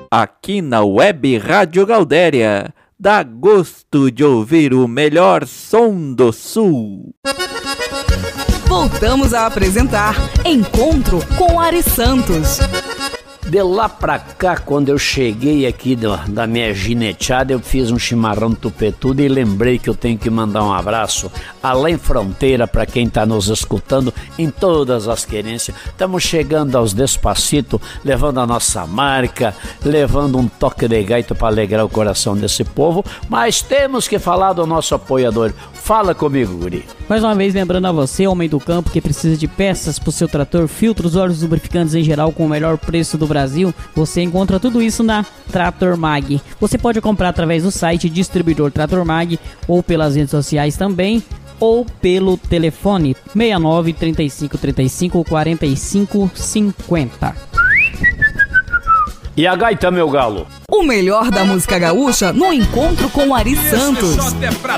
aqui na Web Rádio Gaudéria. Dá gosto de ouvir o melhor som do Sul. Voltamos a apresentar Encontro com Ari Santos. De lá pra cá, quando eu cheguei aqui da minha gineteada, eu fiz um chimarrão tupetudo e lembrei que eu tenho que mandar um abraço além fronteira para quem tá nos escutando em todas as querências. Estamos chegando aos Despacito, levando a nossa marca, levando um toque de gaita para alegrar o coração desse povo, mas temos que falar do nosso apoiador. Fala comigo, guri. Mais uma vez lembrando a você, homem do campo, que precisa de peças para o seu trator, filtros, óleos lubrificantes em geral com o melhor preço do Brasil, você encontra tudo isso na Trator Mag. Você pode comprar através do site distribuidor Trator Mag ou pelas redes sociais também, ou pelo telefone 69 35 35 45 50. E a gaita, meu galo? O melhor da música gaúcha no Encontro com Ari Santos. Esse shot é pra